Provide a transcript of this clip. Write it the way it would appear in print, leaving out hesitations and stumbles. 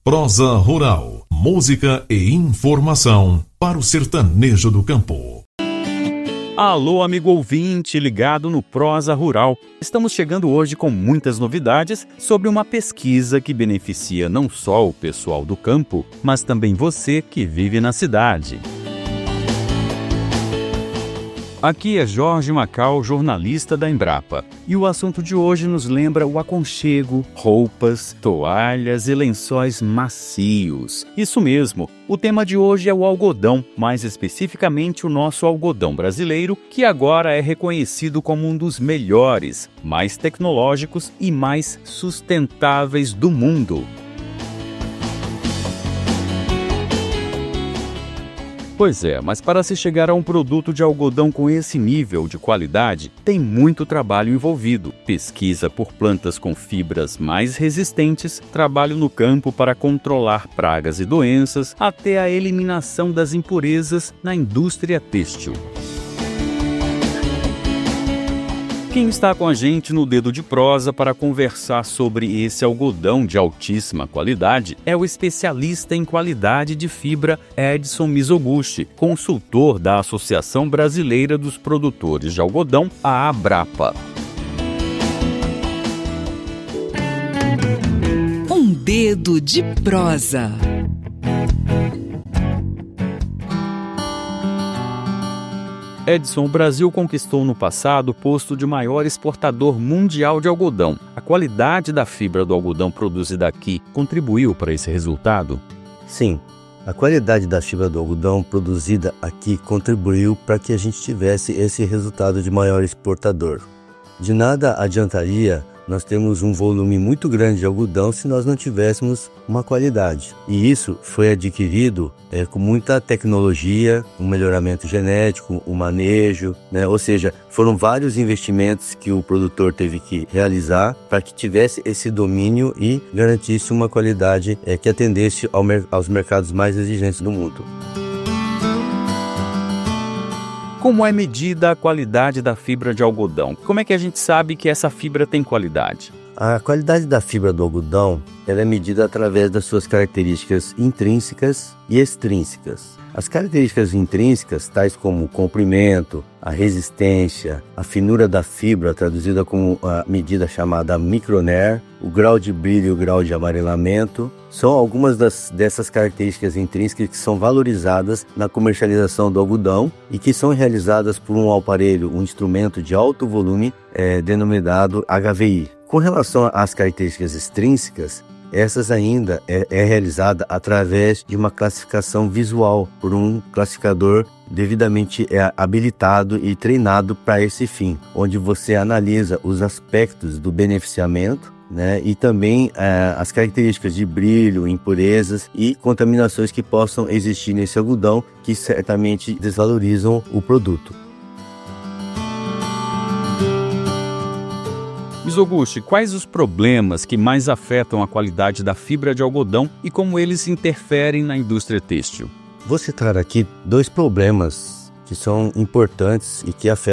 Prosa Rural, música e informação para o sertanejo do campo. Alô, amigo ouvinte ligado no Prosa Rural. Estamos chegando hoje com muitas novidades sobre uma pesquisa que beneficia não só o pessoal do campo, mas também você que vive na cidade. Aqui é Jorge Macau, jornalista da Embrapa. E o assunto de hoje nos lembra o aconchego, roupas, toalhas e lençóis macios. Isso mesmo, o tema de hoje é o algodão, mais especificamente o nosso algodão brasileiro, que agora é reconhecido como um dos melhores, mais tecnológicos e mais sustentáveis do mundo. Pois é, mas para se chegar a um produto de algodão com esse nível de qualidade, tem muito trabalho envolvido. Pesquisa por plantas com fibras mais resistentes, trabalho no campo para controlar pragas e doenças, até a eliminação das impurezas na indústria têxtil. Quem está com a gente no Dedo de Prosa para conversar sobre esse algodão de altíssima qualidade é o especialista em qualidade de fibra Edson Mizoguchi, consultor da Associação Brasileira dos Produtores de Algodão, a Abrapa. Um Dedo de Prosa. Edson, o Brasil conquistou no passado o posto de maior exportador mundial de algodão. A qualidade da fibra do algodão produzida aqui contribuiu para esse resultado? Sim, a qualidade da fibra do algodão produzida aqui contribuiu para que a gente tivesse esse resultado de maior exportador. De nada adiantaria nós termos um volume muito grande de algodão se nós não tivéssemos uma qualidade. E isso foi adquirido com muita tecnologia, um melhoramento genético, um manejo, Ou seja, foram vários investimentos que o produtor teve que realizar para que tivesse esse domínio e garantisse uma qualidade que atendesse aos mercados mais exigentes do mundo. Como é medida a qualidade da fibra de algodão? Como é que a gente sabe que essa fibra tem qualidade? A qualidade da fibra do algodão ela é medida através das suas características intrínsecas e extrínsecas. As características intrínsecas, tais como o comprimento, a resistência, a finura da fibra, traduzida como a medida chamada microner, o grau de brilho e o grau de amarelamento, são algumas dessas características intrínsecas que são valorizadas na comercialização do algodão e que são realizadas por um aparelho, um instrumento de alto volume denominado HVI. Com relação às características extrínsecas, essas ainda é realizada através de uma classificação visual por um classificador devidamente habilitado e treinado para esse fim, onde você analisa os aspectos do beneficiamento, e também as características de brilho, impurezas e contaminações que possam existir nesse algodão, que certamente desvalorizam o produto. Mizoguchi, quais os problemas que mais afetam a qualidade da fibra de algodão e como eles interferem na indústria têxtil? Vou citar aqui dois problemas que são importantes e que afetam